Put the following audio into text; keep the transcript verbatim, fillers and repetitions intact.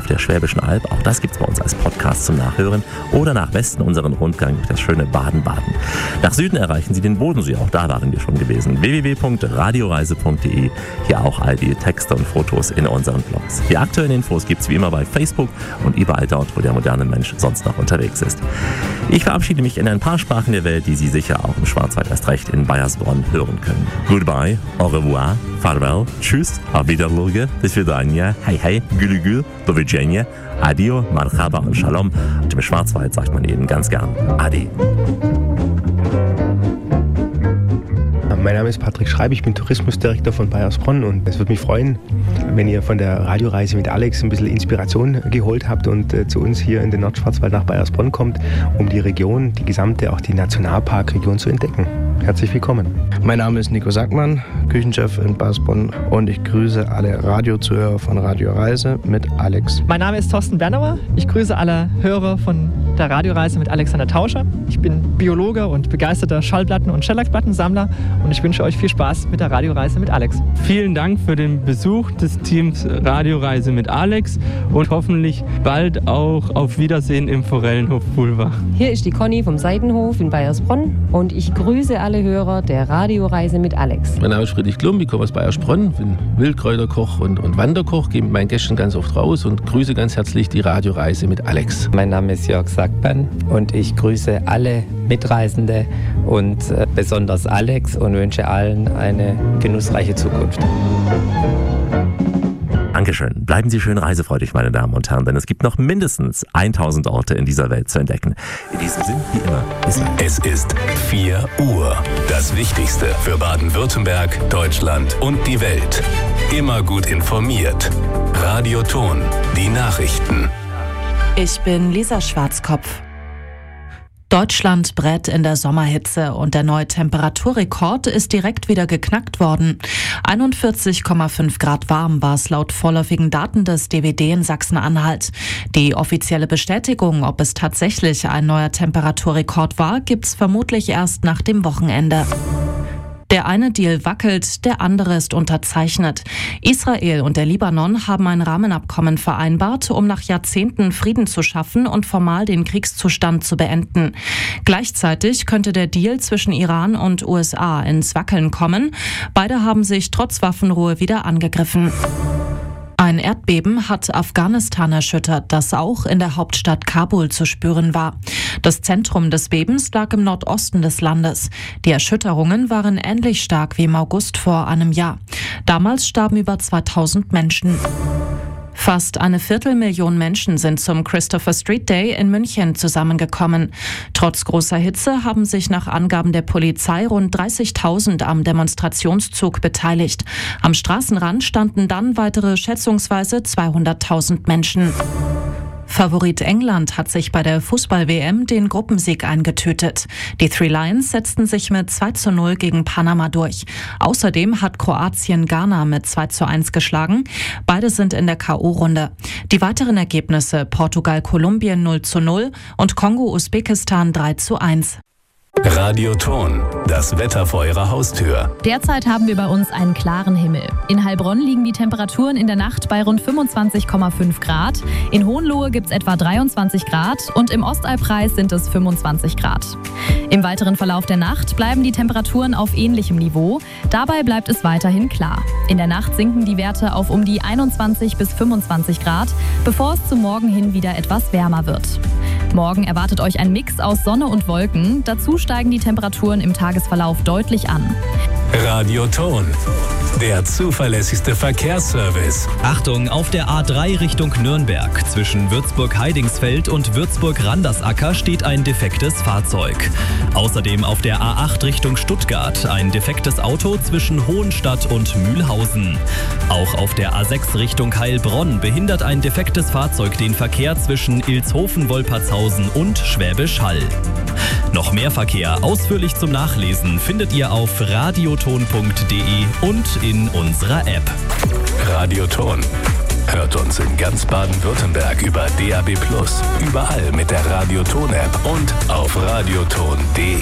auf der Schwäbischen Alb. Auch das gibt's bei uns als Podcast zum Nachhören. Oder nach Westen unseren Rundgang durch das schöne Baden-Baden. Nach Süden erreichen Sie den Bodensee. Auch da waren wir schon gewesen. w w w punkt radioreise punkt d e. Hier auch all die Texte und Fotos in unseren Blogs. Die aktuellen Infos gibt's wie immer bei Facebook und überall dort, wo der moderne Mensch sonst noch unterwegs ist. Ich verabschiede mich in ein paar Sprachen der Welt, die Sie sicher auch im Schwarzwald erst recht in Bayersbronn hören können. Goodbye, au revoir, farewell, tschüss, auf Wiedersehen, bis Vidania, hey hey, gülü gül, do widzenia, adio, marhaba und shalom. Und im Schwarzwald sagt man eben ganz gern Ade. Mein Name ist Patrick Schreib, ich bin Tourismusdirektor von Bayersbronn und es würde mich freuen, wenn ihr von der Radioreise mit Alex ein bisschen Inspiration geholt habt und äh, zu uns hier in den Nordschwarzwald nach Bayersbronn kommt, um die Region, die gesamte, auch die Nationalparkregion zu entdecken. Herzlich willkommen. Mein Name ist Nico Sackmann, Küchenchef in Bayersbronn und ich grüße alle Radiozuhörer von Radioreise mit Alex. Mein Name ist Thorsten Bernauer, ich grüße alle Hörer von der Radioreise mit Alexander Tauscher. Ich bin Biologe und begeisterter Schallplatten- und Schellackplattensammler und ich wünsche euch viel Spaß mit der Radioreise mit Alex. Vielen Dank für den Besuch des Teams Radioreise mit Alex und hoffentlich bald auch auf Wiedersehen im Forellenhof Pulver. Hier ist die Conny vom Seitenhof in Bayersbronn und ich grüße alle Hörer der Radioreise mit Alex. Mein Name ist Friedrich Klum, ich komme aus Bayersbronn, bin Wildkräuterkoch und, und Wanderkoch, gehe mit meinen Gästen ganz oft raus und grüße ganz herzlich die Radioreise mit Alex. Mein Name ist Jörg Sackmann und ich grüße alle Mitreisende und äh, besonders Alex und wünsche allen eine genussreiche Zukunft. Dankeschön. Bleiben Sie schön reisefreudig, meine Damen und Herren, denn es gibt noch mindestens tausend Orte in dieser Welt zu entdecken. In diesem Sinn, wie immer, bis dann. Es ist vier Uhr. Das Wichtigste für Baden-Württemberg, Deutschland und die Welt. Immer gut informiert. Radioton, die Nachrichten. Ich bin Lisa Schwarzkopf. Deutschland brät in der Sommerhitze und der neue Temperaturrekord ist direkt wieder geknackt worden. einundvierzig Komma fünf Grad warm war es laut vorläufigen Daten des D W D in Sachsen-Anhalt. Die offizielle Bestätigung, ob es tatsächlich ein neuer Temperaturrekord war, gibt's vermutlich erst nach dem Wochenende. Der eine Deal wackelt, der andere ist unterzeichnet. Israel und der Libanon haben ein Rahmenabkommen vereinbart, um nach Jahrzehnten Frieden zu schaffen und formal den Kriegszustand zu beenden. Gleichzeitig könnte der Deal zwischen Iran und U S A ins Wackeln kommen. Beide haben sich trotz Waffenruhe wieder angegriffen. Ein Erdbeben hat Afghanistan erschüttert, das auch in der Hauptstadt Kabul zu spüren war. Das Zentrum des Bebens lag im Nordosten des Landes. Die Erschütterungen waren ähnlich stark wie im August vor einem Jahr. Damals starben über zweitausend Menschen. Fast eine Viertelmillion Menschen sind zum Christopher Street Day in München zusammengekommen. Trotz großer Hitze haben sich nach Angaben der Polizei rund dreißigtausend am Demonstrationszug beteiligt. Am Straßenrand standen dann weitere schätzungsweise zweihunderttausend Menschen. Favorit England hat sich bei der Fußball-W M den Gruppensieg eingetütet. Die Three Lions setzten sich mit zwei zu null gegen Panama durch. Außerdem hat Kroatien Ghana mit zwei zu eins geschlagen. Beide sind in der K O-Runde. Die weiteren Ergebnisse: Portugal-Kolumbien null zu null und Kongo-Usbekistan drei zu eins. Radioton, das Wetter vor Ihrer Haustür. Derzeit haben wir bei uns einen klaren Himmel. In Heilbronn liegen die Temperaturen in der Nacht bei rund fünfundzwanzig Komma fünf Grad. In Hohenlohe gibt es etwa dreiundzwanzig Grad und im Ostalbkreis sind es fünfundzwanzig Grad. Im weiteren Verlauf der Nacht bleiben die Temperaturen auf ähnlichem Niveau. Dabei bleibt es weiterhin klar. In der Nacht sinken die Werte auf um die einundzwanzig bis fünfundzwanzig Grad, bevor es zum Morgen hin wieder etwas wärmer wird. Morgen erwartet euch ein Mix aus Sonne und Wolken. Dazu steigen die Temperaturen im Tagesverlauf deutlich an. Radioton, der zuverlässigste Verkehrsservice. Achtung, auf der A drei Richtung Nürnberg. Zwischen Würzburg-Heidingsfeld und Würzburg-Randersacker steht ein defektes Fahrzeug. Außerdem auf der A acht Richtung Stuttgart ein defektes Auto zwischen Hohenstadt und Mühlhausen. Auch auf der A sechs Richtung Heilbronn behindert ein defektes Fahrzeug den Verkehr zwischen Ilshofen-Wolpertshausen und Schwäbisch Hall. Noch mehr Verkehr ausführlich zum Nachlesen findet ihr auf radioton punkt de und in unserer App. Radioton. Hört uns in ganz Baden-Württemberg über D A B plus, überall mit der Radioton-App und auf radioton punkt de.